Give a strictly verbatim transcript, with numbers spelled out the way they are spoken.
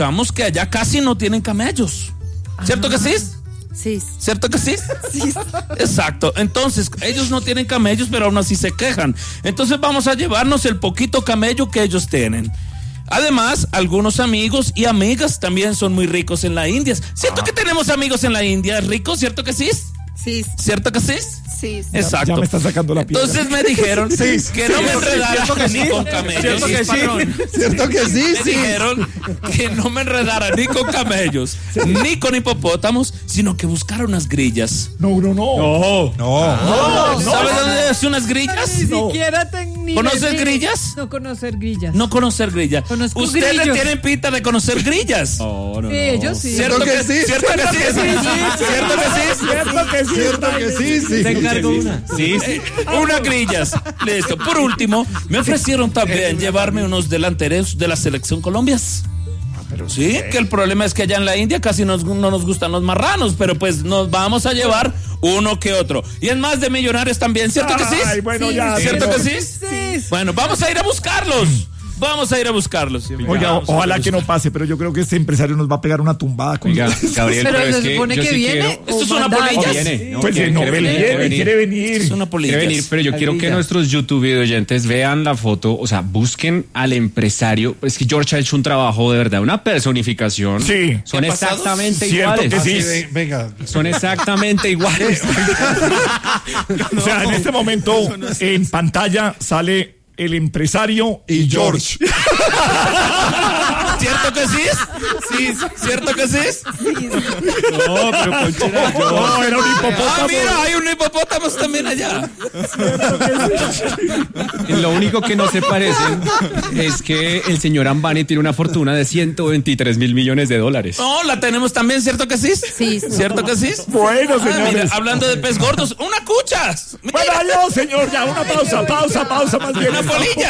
Vamos que allá casi no tienen camellos. ¿Cierto que sí? Sí. ¿Cierto que sí? Sí. Exacto. Entonces, ellos no tienen camellos, pero aún así se quejan. Entonces vamos a llevarnos el poquito camello que ellos tienen. Además, algunos amigos y amigas también son muy ricos en la India. ¿Cierto ah. que tenemos amigos en la India ricos? ¿Cierto que sí? Sí. ¿Cierto que sí? Sí. Exacto. Ya, ya me está sacando la piedra. Entonces me dijeron sí, que sí, no me enredara ni sí? con camellos. ¿Cierto que sí? ¿Cierto que sí? Me sí. dijeron que no me enredara ni con camellos, ni con hipopótamos, sino que buscara unas grillas. No, no, no. No. No. No, no, ¿sabes no, dónde es unas grillas? Ni No. siquiera ten, ni ¿Conoces ni- grillas? No conocer grillas. No conocer grillas. Conozco Ustedes grillos. tienen pinta de conocer grillas. No, no, Sí, ellos sí. ¿Cierto que sí? ¿Cierto que sí? ¿Cierto que sí? Cierto que sí. Cierto que sí, sí. Te encargo una. Sí, sí. Unas grillas. Listo. Por último, me ofrecieron también llevarme unos delanteros de la selección Colombia. Sí, que el problema es que allá en la India casi nos, no nos gustan los marranos, pero pues nos vamos a llevar uno que otro. Y es más de millonarios también, ¿cierto que sí? Ay, bueno, Sí, ya. ¿Cierto señor. que sí? Sí. Bueno, vamos a ir a buscarlos. Vamos a ir a buscarlos. Oiga, Vamos a ojalá ir a que no pase, pero yo creo que este empresario nos va a pegar una tumbada con Oiga, Gabriel, Pero pero, se es que supone yo que sí viene. quiero- ¿Esto es o una manda polilla? ellos. Viene, ¿no? Pues Quiere- no, quiere él venir, viene, quiere venir. quiere venir. Es una polilla. Quiere venir, pero yo quiero que Ardilla. nuestros YouTube video oyentes vean la foto, o sea, busquen al empresario. Es que George ha hecho un trabajo de verdad, una personificación. Sí. Son ¿Qué pasados? exactamente Cierto iguales. que sí. Sí, venga. Son exactamente iguales. O sea, en este momento en pantalla sale el empresario y George. ¿Cierto que sí? Sí, ¿cierto que sí? No, pero Ponchera, No, era un Ah, hipopótamo. mira, hay un hipopótamo también allá. lo único que no se parecen es que el señor Ambani tiene una fortuna de ciento veintitrés mil millones de dólares. No, la tenemos también, ¿cierto que sí? Sí, sí. ¿Cierto que sí? Bueno, Ah, mira, señores. hablando de pez gordos, una cucha. Bueno, adiós, señor. Ya, una pausa, pausa, pausa más bien. Una polilla.